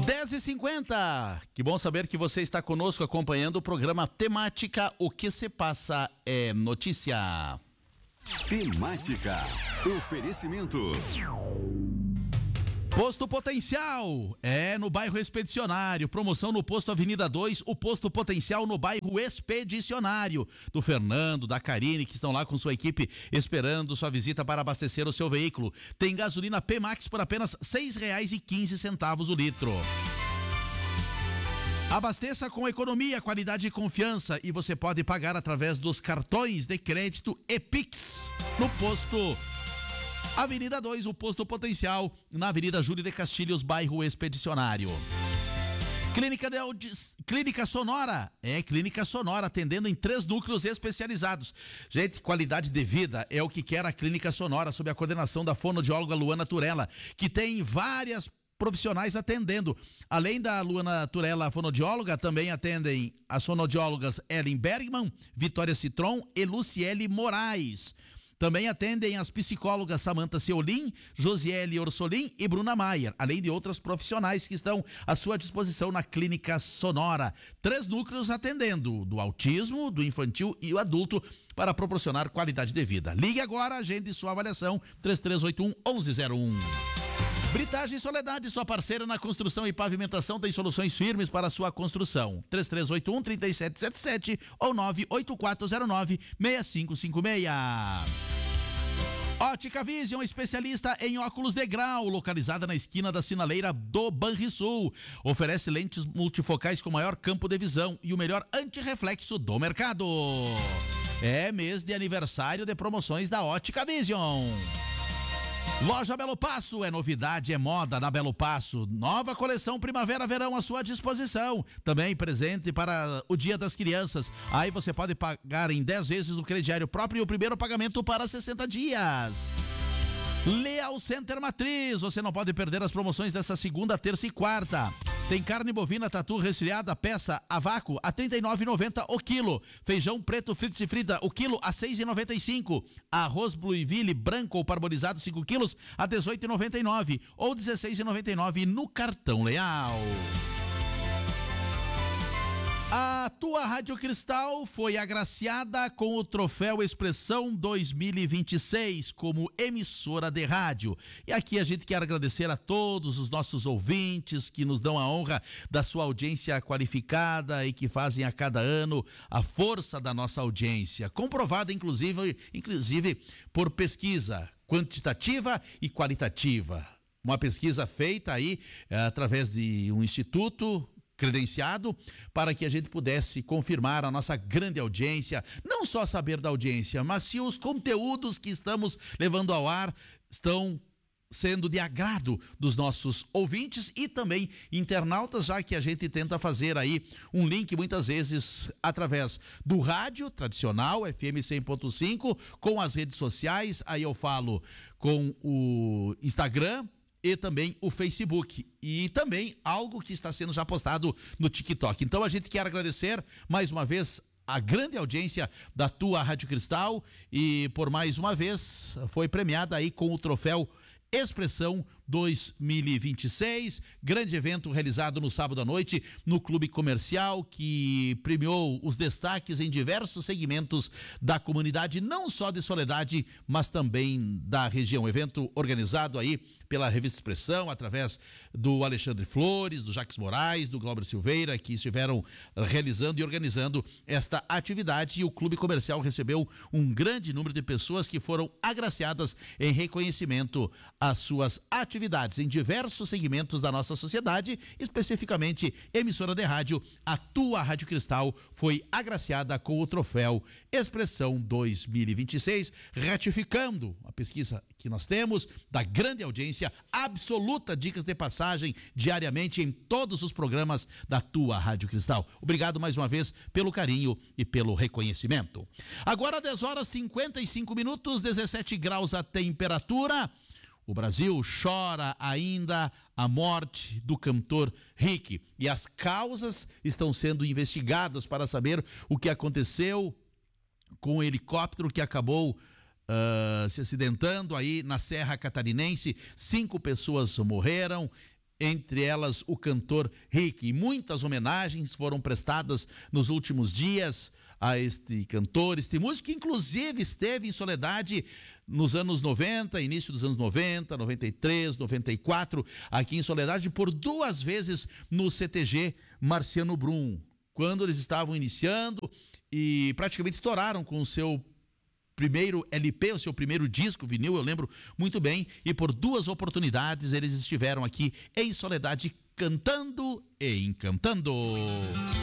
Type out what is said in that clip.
10h50. Que bom saber que você está conosco acompanhando o programa Temática. O que se passa é notícia. Temática. Oferecimento. Posto Potencial é no bairro Expedicionário, promoção no posto Avenida 2, o Posto Potencial no bairro Expedicionário, do Fernando, da Karine, que estão lá com sua equipe esperando sua visita para abastecer o seu veículo. Tem gasolina P-Max por apenas R$ 6,15 o litro. Abasteça com economia, qualidade e confiança, e você pode pagar através dos cartões de crédito e Pix no posto Avenida 2, o Posto Potencial, na Avenida Júlio de Castilhos, bairro Expedicionário. Clínica Sonora, Clínica Sonora, atendendo em 3 núcleos especializados. Gente, qualidade de vida é o que quer a Clínica Sonora, sob a coordenação da fonoaudióloga Luana Turella, que tem várias profissionais atendendo. Além da Luana Turella, a fonoaudióloga, também atendem as fonoaudiólogas Ellen Bergman, Vitória Citron e Luciele Moraes. Também atendem as psicólogas Samantha Seolim, Josiele Orsolim e Bruna Maier, além de outras profissionais que estão à sua disposição na Clínica Sonora. 3 núcleos atendendo, do autismo, do infantil e o adulto, para proporcionar qualidade de vida. Ligue agora, agende sua avaliação, 3381-1101. Britagem Soledade, sua parceira na construção e pavimentação, tem soluções firmes para a sua construção. 3381-3777 ou 98409-6556. Ótica Vision, especialista em óculos de grau, localizada na esquina da sinaleira do Banrisul. Oferece lentes multifocais com maior campo de visão e o melhor antirreflexo do mercado. É mês de aniversário de promoções da Ótica Vision. Loja Belo Passo, é novidade, é moda na Belo Passo. Nova coleção Primavera-Verão à sua disposição. Também presente para o Dia das Crianças. Aí você pode pagar em 10 vezes no crediário próprio e o primeiro pagamento para 60 dias. Leal Center Matriz, você não pode perder as promoções dessa segunda, terça e quarta. Tem carne bovina tatu resfriada, peça a vácuo a R$ 39,90 o quilo. Feijão preto frito e frita, o quilo a R$ 6,95. Arroz Blueville branco ou parbolizado 5 quilos a R$ 18,99 ou R$ 16,99 no cartão Leal. A tua Rádio Cristal foi agraciada com o Troféu Expressão 2026 como emissora de rádio. E aqui a gente quer agradecer a todos os nossos ouvintes que nos dão a honra da sua audiência qualificada e que fazem a cada ano a força da nossa audiência, comprovada inclusive por pesquisa quantitativa e qualitativa. Uma pesquisa feita aí através de um instituto credenciado para que a gente pudesse confirmar a nossa grande audiência, não só saber da audiência, mas se os conteúdos que estamos levando ao ar estão sendo de agrado dos nossos ouvintes e também internautas, já que a gente tenta fazer aí um link muitas vezes através do rádio tradicional, FM 100.5, com as redes sociais, aí eu falo com o Instagram e também o Facebook, e também algo que está sendo já postado no TikTok. Então a gente quer agradecer mais uma vez a grande audiência da tua Rádio Cristal e por mais uma vez foi premiada aí com o troféu Expressão 2026, grande evento realizado no sábado à noite no Clube Comercial, que premiou os destaques em diversos segmentos da comunidade, não só de Soledade, mas também da região. Evento organizado aí pela Revista Expressão, através do Alexandre Flores, do Jacques Moraes, do Glauber Silveira, que estiveram realizando e organizando esta atividade, e o Clube Comercial recebeu um grande número de pessoas que foram agraciadas em reconhecimento às suas atividades em diversos segmentos da nossa sociedade, especificamente emissora de rádio. A tua Rádio Cristal foi agraciada com o troféu Expressão 2026, ratificando a pesquisa que nós temos da grande audiência absoluta, dicas de passagem diariamente em todos os programas da tua Rádio Cristal. Obrigado mais uma vez pelo carinho e pelo reconhecimento. Agora 10h55, 17 graus a temperatura. O Brasil chora ainda a morte do cantor Rick e as causas estão sendo investigadas para saber o que aconteceu com o helicóptero que acabou se acidentando aí na Serra Catarinense. 5 pessoas morreram entre elas o cantor Rick. E muitas homenagens foram prestadas nos últimos dias a este cantor, este músico, que inclusive esteve em Soledade nos anos 90, início dos anos 90, 93, 94, aqui em Soledade, por 2 vezes no CTG Marciano Brum, quando eles estavam iniciando e praticamente estouraram com o seu primeiro LP, o seu primeiro disco, vinil, eu lembro muito bem, e por 2 oportunidades eles estiveram aqui em Soledade cantando e encantando.